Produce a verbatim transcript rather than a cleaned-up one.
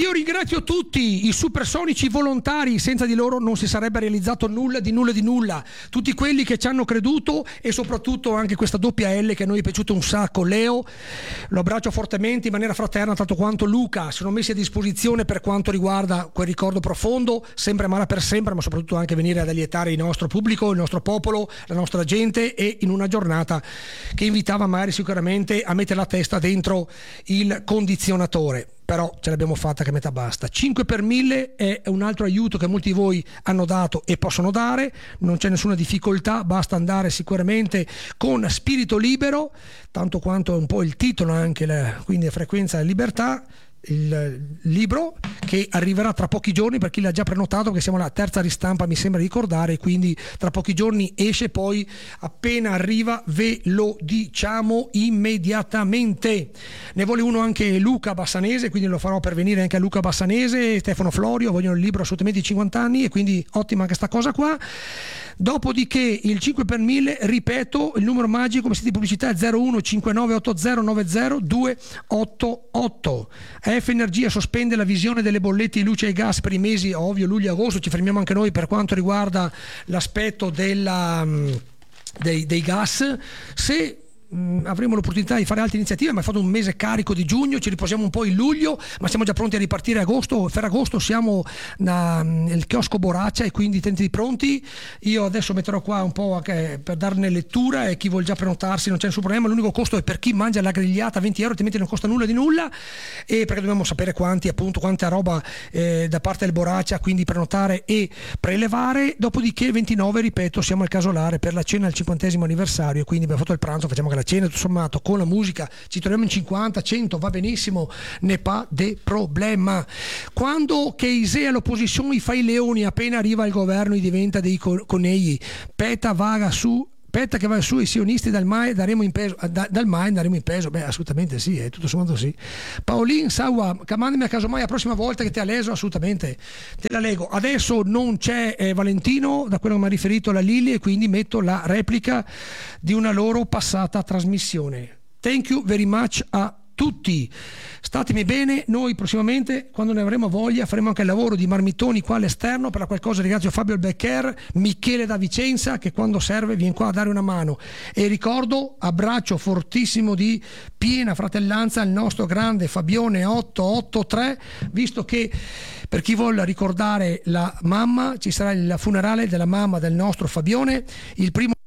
Io ringrazio tutti i supersonici volontari, senza di loro non si sarebbe realizzato nulla di nulla di nulla, tutti quelli che ci hanno creduto e soprattutto anche questa doppia L che a noi è piaciuta un sacco. Leo lo abbraccio fortemente in maniera fraterna, tanto quanto Luca, sono messi a disposizione per quanto riguarda quel ricordo profondo, sempre amare per sempre, ma soprattutto anche venire ad allietare il nostro pubblico, il nostro popolo, la nostra gente, e in una giornata che invitava magari sicuramente a mettere la testa dentro il condizionatore. Però ce l'abbiamo fatta che metà basta. cinque per mille è un altro aiuto che molti di voi hanno dato e possono dare, non c'è nessuna difficoltà, basta andare sicuramente con spirito libero, tanto quanto è un po' il titolo anche, la, quindi la frequenza e libertà, il libro che arriverà tra pochi giorni per chi l'ha già prenotato, perché siamo alla terza ristampa mi sembra ricordare, quindi tra pochi giorni esce, poi appena arriva ve lo diciamo immediatamente. Ne vuole uno anche Luca Bassanese, quindi lo farò pervenire anche a Luca Bassanese, Stefano Florio vogliono il libro assolutamente di cinquanta anni, e quindi ottima anche sta cosa qua. Dopodiché il cinque per mille, ripeto, il numero magico come sito di pubblicità è zero uno cinque nove otto zero nove zero due otto otto. A F Energia sospende la visione delle bollette di luce e gas per i mesi ovvio luglio e agosto, ci fermiamo anche noi per quanto riguarda l'aspetto della, dei, dei gas. Se avremo l'opportunità di fare altre iniziative, ma è fatto un mese carico di giugno, ci riposiamo un po' in luglio, ma siamo già pronti a ripartire agosto. Ferragosto siamo na, nel chiosco Boraccia, e quindi tenete pronti. Io adesso metterò qua un po' anche per darne lettura, e chi vuol già prenotarsi non c'è nessun problema. L'unico costo è per chi mangia la grigliata, venti euro, altrimenti non costa nulla di nulla, e perché dobbiamo sapere quanti, appunto, quanta roba eh, da parte del Boraccia, quindi prenotare e prelevare. Dopodiché ventinove, ripeto, siamo al casolare per la cena al cinquantesimo anniversario, quindi abbiamo fatto il pranzo, facciamo anche la cena, tutto sommato con la musica ci troviamo in cinquanta cento, va benissimo, ne pas de problema. Quando che Isea all'opposizione fa i leoni, appena arriva al governo diventa dei conigli. Peta vaga su Aspetta che va su i sionisti dal mai daremo in peso, da, dal mai daremo in peso. Beh, assolutamente sì, è tutto sommato sì. Paolin Sawa, mandami a caso mai la prossima volta che ti ha leso, assolutamente te la leggo. Adesso non c'è eh, Valentino, da quello che mi ha riferito la Lili, e quindi metto la replica di una loro passata trasmissione. Thank you very much a tutti, statemi bene. Noi prossimamente, quando ne avremo voglia, faremo anche il lavoro di marmitoni qua all'esterno. Per la qualcosa ringrazio Fabio Beccher, Michele da Vicenza, che quando serve viene qua a dare una mano, e ricordo, abbraccio fortissimo di piena fratellanza al nostro grande Fabione otto otto tre, visto che per chi vuole ricordare la mamma ci sarà il funerale della mamma del nostro Fabione il primo